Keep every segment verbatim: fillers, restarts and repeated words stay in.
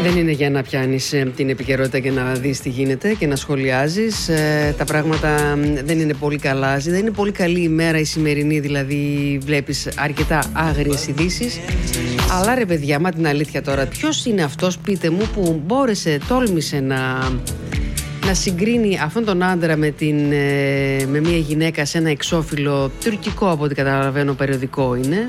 Δεν είναι για να πιάνεις ε, την επικαιρότητα και να δεις τι γίνεται και να σχολιάζεις. Ε, τα πράγματα δεν είναι πολύ καλά. Δεν είναι πολύ καλή ημέρα η σημερινή, δηλαδή βλέπεις αρκετά άγριες ειδήσεις. Αλλά ρε παιδιά, μα την αλήθεια τώρα, ποιος είναι αυτός, πείτε μου, που μπόρεσε, τόλμησε να, να συγκρίνει αυτόν τον άντρα με, την, ε, με μια γυναίκα σε ένα εξώφυλλο τουρκικό, από ό,τι καταλαβαίνω, περιοδικό είναι.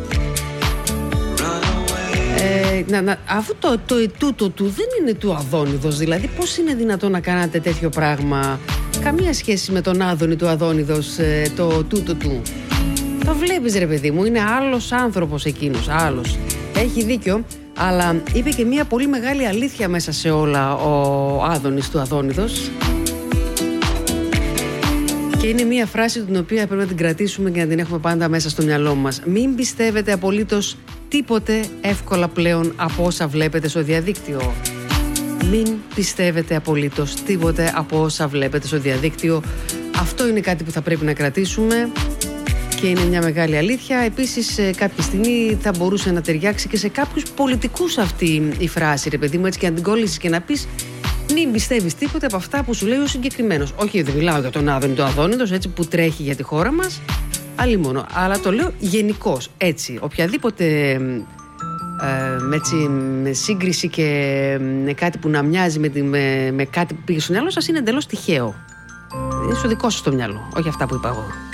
Να, να, αφού το, το ετούτο του δεν είναι του Αδόνιδος, δηλαδή πώς είναι δυνατόν να κάνατε τέτοιο πράγμα? Καμία σχέση με τον Άδωνη του Αδόνιδος, ε, το τούτο του. Το βλέπεις ρε παιδί μου, είναι άλλος άνθρωπος εκείνος, άλλος. Έχει δίκιο, αλλά είπε και μια πολύ μεγάλη αλήθεια μέσα σε όλα ο Άδωνης του Αδόνιδος. Και είναι μια φράση την οποία πρέπει να την κρατήσουμε και να την έχουμε πάντα μέσα στο μυαλό μας. Μην πιστεύετε απολύτως τίποτε εύκολα πλέον από όσα βλέπετε στο διαδίκτυο. Μην πιστεύετε απολύτως τίποτε από όσα βλέπετε στο διαδίκτυο. Αυτό είναι κάτι που θα πρέπει να κρατήσουμε και είναι μια μεγάλη αλήθεια. Επίσης κάποια στιγμή θα μπορούσε να ταιριάξει και σε κάποιους πολιτικούς αυτή η φράση, ρε παιδί μου, έτσι, και να την κόλλησεις και να πεις μην πιστεύεις τίποτε από αυτά που σου λέει ο συγκεκριμένος. Όχι, δεν μιλάω για τον Άδωνη του Αδόνιδος, έτσι, που τρέχει για τη χώρα μας, άλλη μόνο. Αλλά το λέω γενικώς, έτσι. Οποιαδήποτε ε, έτσι, με σύγκριση και με κάτι που να μοιάζει με, με, με κάτι που πήγε στο μυαλό σας είναι εντελώς τυχαίο. Είναι στο δικό σας το μυαλό, όχι αυτά που είπα εγώ.